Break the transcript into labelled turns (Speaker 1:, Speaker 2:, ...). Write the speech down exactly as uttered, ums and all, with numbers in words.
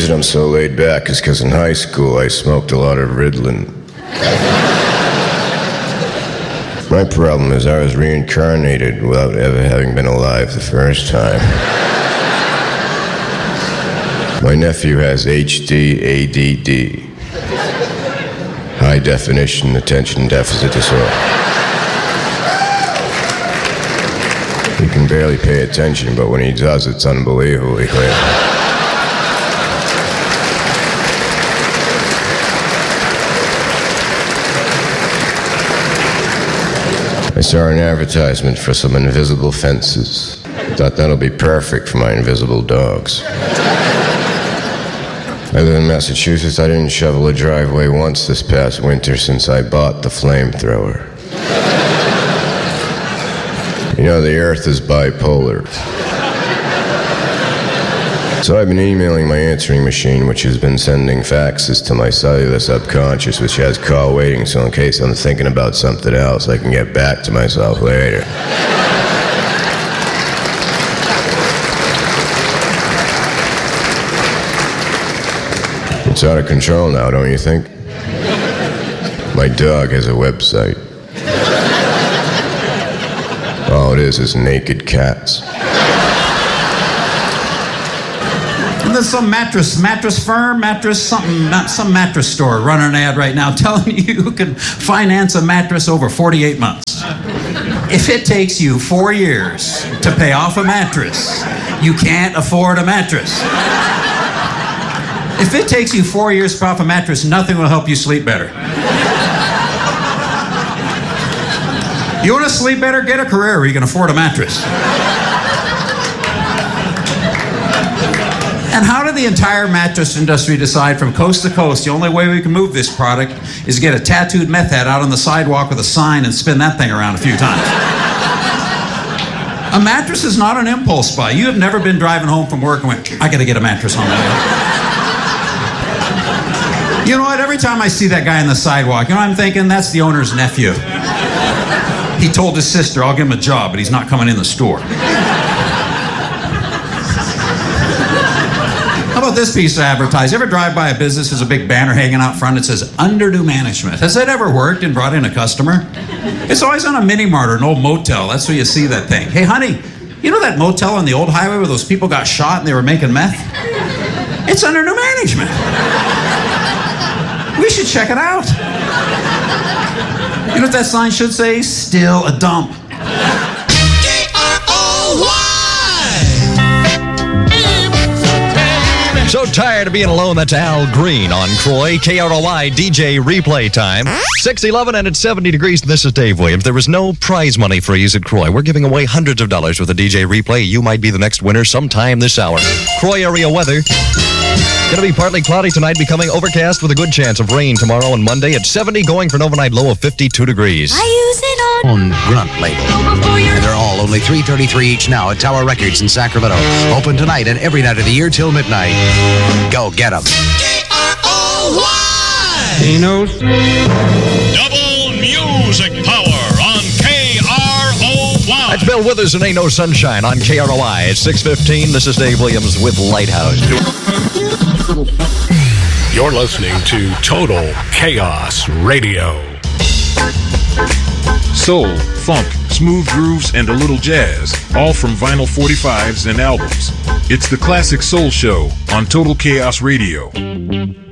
Speaker 1: reason I'm so laid back is because in high school I smoked a lot of Ritalin. My problem is I was reincarnated without ever having been alive the first time. My nephew has H D A D D. High definition attention deficit disorder. He can barely pay attention, but when he does, it's unbelievably clear. I saw an advertisement for some invisible fences. Thought that'll be perfect for my invisible dogs. I live in Massachusetts. I didn't shovel a driveway once this past winter since I bought the flamethrower. You know, the earth is bipolar. So I've been emailing my answering machine, which has been sending faxes to my cellular subconscious, which has call waiting, so in case I'm thinking about something else, I can get back to myself later. It's out of control now, don't you think? My dog has a website. All it is is naked cats.
Speaker 2: And there's some mattress, mattress firm, mattress something, not some mattress store running an ad right now telling you you can finance a mattress over forty-eight months. If it takes you four years to pay off a mattress, you can't afford a mattress. If it takes you four years to pay off a mattress, nothing will help you sleep better. You want to sleep better? Get a career where you can afford a mattress. And how did the entire mattress industry decide from coast to coast the only way we can move this product is get a tattooed meth head out on the sidewalk with a sign and spin that thing around a few times? A mattress is not an impulse buy. You have never been driving home from work and went, I gotta get a mattress on that. You know what? Every time I see that guy on the sidewalk, you know what I'm thinking? That's the owner's nephew. He told his sister, I'll give him a job, but he's not coming in the store. How about this piece of advertising? Ever drive by a business, there's a big banner hanging out front that says, under new management. Has that ever worked and brought in a customer? It's always on a mini mart or an old motel. That's where you see that thing. Hey, honey, you know that motel on the old highway where those people got shot and they were making meth? It's under new management. We should check it out. You know what that sign should say? Still a dump.
Speaker 3: K R O Y!
Speaker 4: So tired of being alone, that's Al Green on Croy. K R O Y D J replay time. six eleven and it's seventy degrees. This is Dave Williams. There was no prize money for you at Croy. We're giving away hundreds of dollars with a D J replay. You might be the next winner sometime this hour. Croy area weather. Going to be partly cloudy tonight, becoming overcast with a good chance of rain tomorrow and Monday at seventy, going for an overnight low of fifty-two degrees.
Speaker 3: I use it on...
Speaker 5: On Grunt label. And they're all only three thirty-three each now at Tower Records in Sacramento. Open tonight and every night of the year till midnight. Go get them.
Speaker 3: K R O Y!
Speaker 6: Dino's.
Speaker 7: Double music power on K R O Y.
Speaker 4: That's Bill Withers and Ain't No Sunshine on K R O Y at six fifteen. This is Dave Williams with Lighthouse.
Speaker 7: You're listening to Total Chaos Radio.
Speaker 8: Soul, funk, smooth grooves, and a little jazz, all from vinyl forty-fives and albums. It's the Classic Soul Show on Total Chaos Radio.